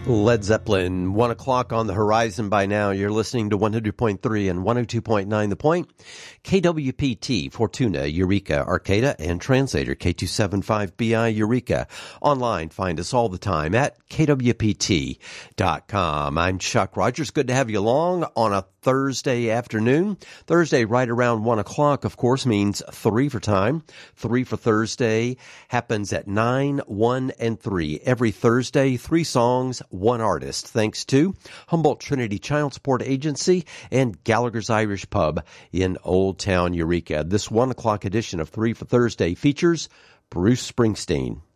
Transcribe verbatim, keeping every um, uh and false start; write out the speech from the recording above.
Led Zeppelin, one o'clock on the horizon by now. You're listening to one hundred point three and one oh two point nine The Point. K W P T, Fortuna, Eureka, Arcata, and Translator, K two seventy-five B I, Eureka. Online, find us all the time at K W P T dot com. I'm Chuck Rogers. Good to have you along on a Thursday afternoon. Thursday right around one o'clock, of course, means three for time. Three for Thursday happens at nine, one, and three. Every Thursday, three songs, one artist, thanks to Humboldt Trinity Child Support Agency and Gallagher's Irish Pub in Old Town Eureka. This one o'clock edition of Three for Thursday features Bruce Springsteen.